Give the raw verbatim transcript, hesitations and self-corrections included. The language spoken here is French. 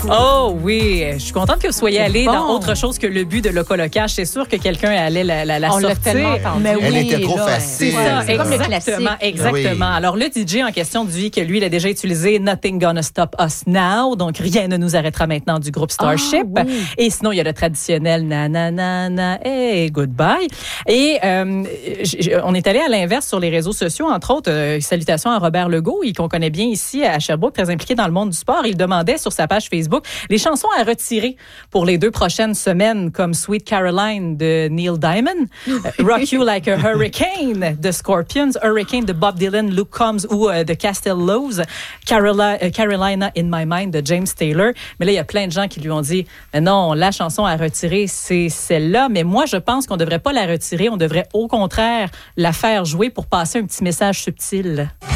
Oh oui, je suis contente que vous soyez allés bon. dans autre chose que le but de Locolocage. C'est sûr que quelqu'un allait la, la, la On sortir. l'a tellement entendu. Mais Elle oui, était trop là, facile. C'est ça, C'est comme le exactement, classique. exactement. Oui. Alors, le D J en question dit que lui, il a déjà utilisé Nothing Gonna Stop Us Now, donc rien ne nous arrêtera maintenant du groupe Starship. Ah, oui. Et sinon, il y a le traditionnel na na na na hey goodbye. Et euh, j- j- on est allé à l'inverse sur les réseaux sociaux, entre autres, euh, salutations à Robert Legault, il- qu'on connaît bien ici à Sherbrooke, très impliqué dans le monde du sport. Il demandait sur sa page Facebook les chansons à retirer pour les deux prochaines semaines, comme Sweet Caroline de Neil Diamond, euh, Rock You Like a Hurricane de Scorpions, Hurricane de Bob Dylan, Luke Combs ou euh, de Castellows, Carola, euh, Carolina in My Mind de James Taylor. Mais là, il y a plein de gens qui lui ont dit « Non, la chanson à retirer, c'est celle-là. » Mais moi, je pense qu'on ne devrait pas la retirer. On devrait au contraire la faire jouer pour passer un petit message subtil.